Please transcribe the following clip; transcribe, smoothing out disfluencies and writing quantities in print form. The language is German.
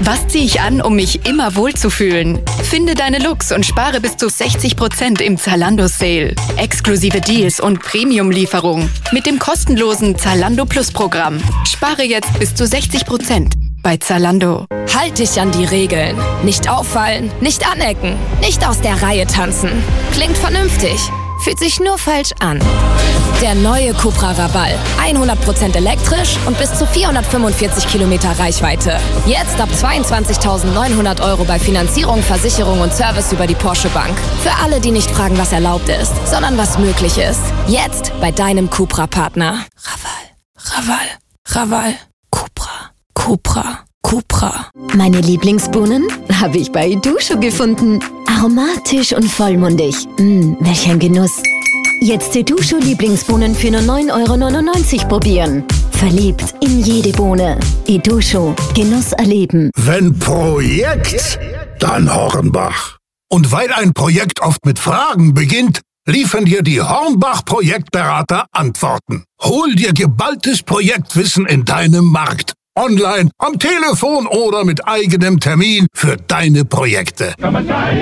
Was ziehe ich an, um mich immer wohlzufühlen? Finde deine Looks und spare bis zu 60% im Zalando-Sale. Exklusive Deals und Premium-Lieferung mit dem kostenlosen Zalando Plus-Programm. Spare jetzt bis zu 60% bei Zalando. Halt dich an die Regeln. Nicht auffallen, nicht anecken, nicht aus der Reihe tanzen. Klingt vernünftig, fühlt sich nur falsch an. Der neue Cupra Raval. 100% elektrisch und bis zu 445 Kilometer Reichweite. Jetzt ab 22.900 € bei Finanzierung, Versicherung und Service über die Porsche Bank. Für alle, die nicht fragen, was erlaubt ist, sondern was möglich ist. Jetzt bei deinem Cupra-Partner. Raval. Cupra. Meine Lieblingsbohnen habe ich bei Idusho gefunden. Aromatisch und vollmundig. Welch ein Genuss. Jetzt Idusho Lieblingsbohnen für nur 9,99 € probieren. Verliebt in jede Bohne. Idusho. Genuss erleben. Wenn Projekt, dann Hornbach. Und weil ein Projekt oft mit Fragen beginnt, liefern dir die Hornbach-Projektberater Antworten. Hol dir geballtes Projektwissen in deinem Markt. Online, am Telefon oder mit eigenem Termin für deine Projekte.